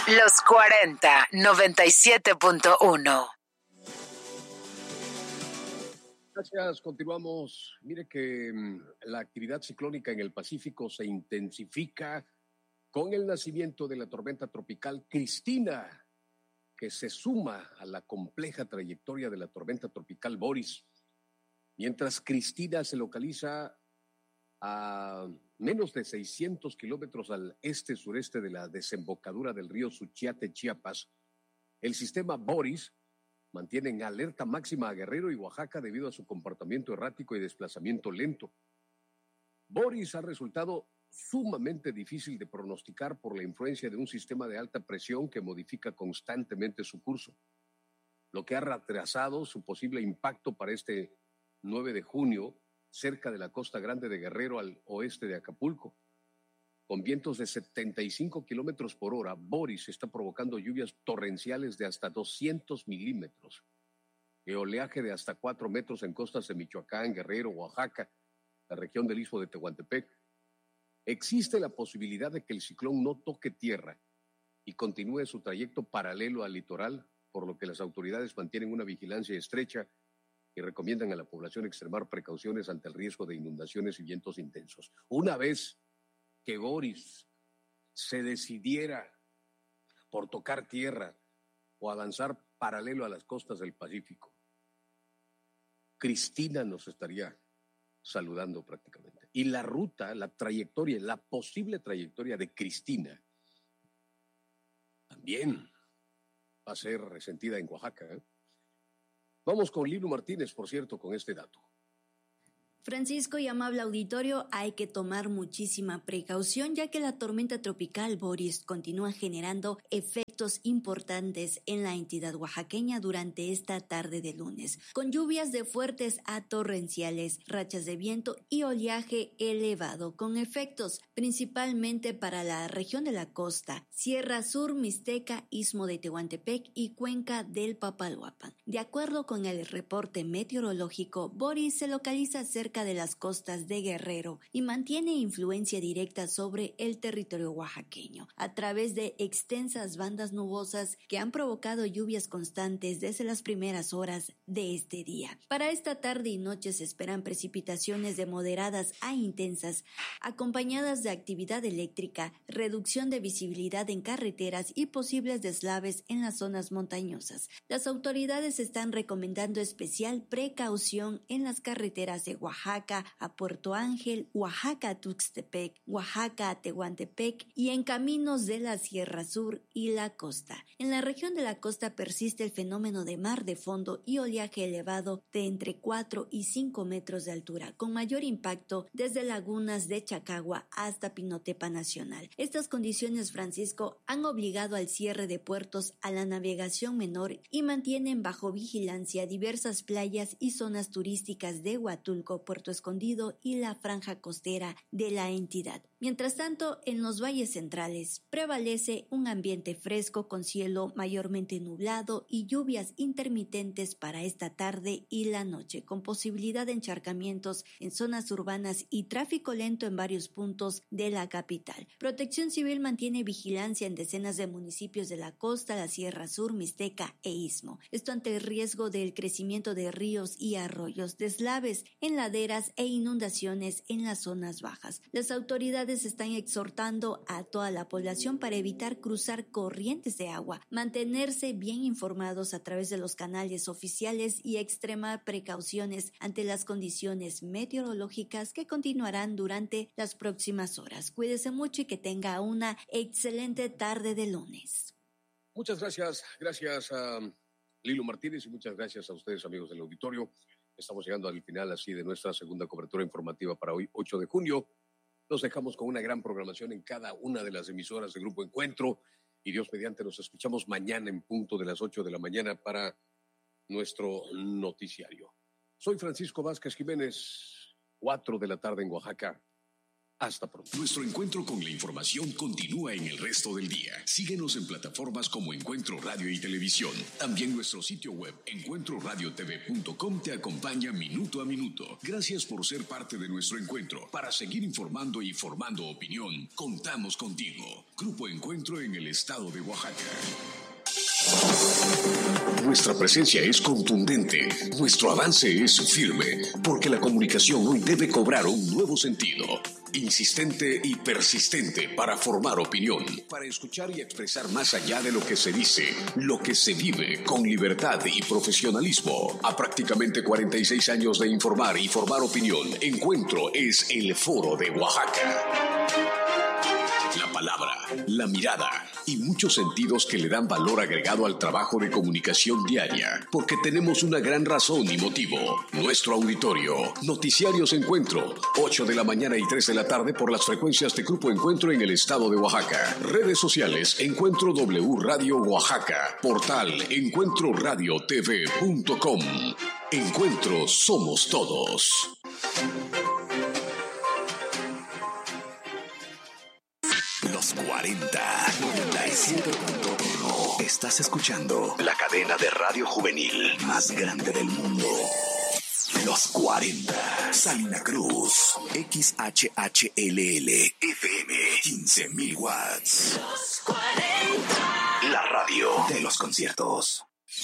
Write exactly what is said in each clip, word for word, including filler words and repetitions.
Los cuarenta, noventa y siete punto uno. Gracias, continuamos. Mire que um, la actividad ciclónica en el Pacífico se intensifica con el nacimiento de la tormenta tropical Cristina, que se suma a la compleja trayectoria de la tormenta tropical Boris. Mientras Cristina se localiza a menos de seiscientos kilómetros al este-sureste de la desembocadura del río Suchiate, Chiapas, el sistema Boris mantiene en alerta máxima a Guerrero y Oaxaca debido a su comportamiento errático y desplazamiento lento. Boris ha resultado sumamente difícil de pronosticar por la influencia de un sistema de alta presión que modifica constantemente su curso, lo que ha retrasado su posible impacto para este nueve de junio cerca de la Costa Grande de Guerrero al oeste de Acapulco. Con vientos de setenta y cinco kilómetros por hora, Boris está provocando lluvias torrenciales de hasta doscientos milímetros, y oleaje de hasta cuatro metros en costas de Michoacán, Guerrero, Oaxaca, la región del Istmo de Tehuantepec. Existe la posibilidad de que el ciclón no toque tierra y continúe su trayecto paralelo al litoral, por lo que las autoridades mantienen una vigilancia estrecha y recomiendan a la población extremar precauciones ante el riesgo de inundaciones y vientos intensos. Una vez que Boris se decidiera por tocar tierra o avanzar paralelo a las costas del Pacífico, Cristina nos estaría saludando prácticamente. Y la ruta, la trayectoria, la posible trayectoria de Cristina también va a ser resentida en Oaxaca, ¿eh? Vamos con Lilu Martínez, por cierto, con este dato. Francisco y amable auditorio, hay que tomar muchísima precaución ya que la tormenta tropical Boris continúa generando efectos importantes en la entidad oaxaqueña durante esta tarde de lunes, con lluvias de fuertes a torrenciales, rachas de viento y oleaje elevado, con efectos principalmente para la región de la costa, Sierra Sur, Mixteca, Istmo de Tehuantepec y Cuenca del Papaloapan. De acuerdo con el reporte meteorológico, Boris se localiza cerca de las costas de Guerrero y mantiene influencia directa sobre el territorio oaxaqueño a través de extensas bandas nubosas que han provocado lluvias constantes desde las primeras horas de este día. Para esta tarde y noche se esperan precipitaciones de moderadas a intensas, acompañadas de actividad eléctrica, reducción de visibilidad en carreteras y posibles deslaves en las zonas montañosas. Las autoridades están recomendando especial precaución en las carreteras de Oaxaca Oaxaca a Puerto Ángel, Oaxaca a Tuxtepec, Oaxaca a Tehuantepec y en caminos de la Sierra Sur y la costa. En la región de la costa persiste el fenómeno de mar de fondo y oleaje elevado de entre cuatro y cinco metros de altura, con mayor impacto desde lagunas de Chacagua hasta Pinotepa Nacional. Estas condiciones, Francisco, han obligado al cierre de puertos a la navegación menor y mantienen bajo vigilancia diversas playas y zonas turísticas de Huatulco, Puerto Escondido y la franja costera de la entidad. Mientras tanto, en los valles centrales prevalece un ambiente fresco con cielo mayormente nublado y lluvias intermitentes para esta tarde y la noche, con posibilidad de encharcamientos en zonas urbanas y tráfico lento en varios puntos de la capital. Protección Civil mantiene vigilancia en decenas de municipios de la costa, la Sierra Sur, Mixteca e Istmo. Esto ante el riesgo del crecimiento de ríos y arroyos, deslaves en laderas e inundaciones en las zonas bajas. Las autoridades están exhortando a toda la población para evitar cruzar corrientes de agua, mantenerse bien informados a través de los canales oficiales y extremar precauciones ante las condiciones meteorológicas que continuarán durante las próximas horas. Cuídese mucho y que tenga una excelente tarde de lunes. Muchas gracias, gracias a Lilu Martínez y muchas gracias a ustedes, amigos del auditorio. Estamos llegando al final así de nuestra segunda cobertura informativa para hoy, ocho de junio. Nos dejamos con una gran programación en cada una de las emisoras de Grupo Encuentro y Dios mediante nos escuchamos mañana en punto de las ocho de la mañana para nuestro noticiario. Soy Francisco Vázquez Jiménez, cuatro de la tarde en Oaxaca. Hasta pronto. Nuestro encuentro con la información continúa en el resto del día. Síguenos en plataformas como Encuentro Radio y Televisión. También nuestro sitio web encuentro radio t v punto com te acompaña minuto a minuto. Gracias por ser parte de nuestro encuentro. Para seguir informando y formando opinión, contamos contigo. Grupo Encuentro en el estado de Oaxaca. Nuestra presencia es contundente, nuestro avance es firme, porque la comunicación hoy debe cobrar un nuevo sentido, insistente y persistente para formar opinión, para escuchar y expresar más allá de lo que se dice, lo que se vive con libertad y profesionalismo. A prácticamente cuarenta y seis años de informar y formar opinión, Encuentro es el Foro de Oaxaca. La palabra, la mirada y muchos sentidos que le dan valor agregado al trabajo de comunicación diaria, porque tenemos una gran razón y motivo. Nuestro auditorio, Noticiarios Encuentro, ocho de la mañana y tres de la tarde por las frecuencias de Grupo Encuentro en el estado de Oaxaca. Redes sociales, Encuentro W Radio Oaxaca. Portal, encuentro radio t v punto com. Encuentro somos todos. Los cuarenta, noventa y siete punto uno. Estás escuchando la cadena de radio juvenil más grande del mundo. Los cuarenta. Salina Cruz. X H H L L F M. quince mil watts. Los cuarenta. La radio de los conciertos.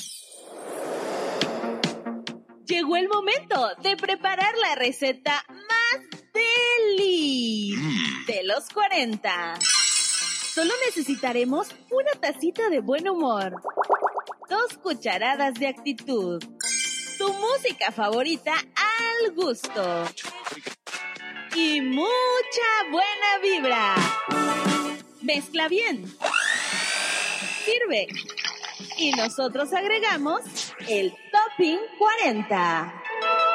Llegó el momento de preparar la receta más deli mm. de los cuarenta. Solo necesitaremos una tacita de buen humor, dos cucharadas de actitud, tu música favorita al gusto y mucha buena vibra. Mezcla bien, sirve y nosotros agregamos el topping cuarenta.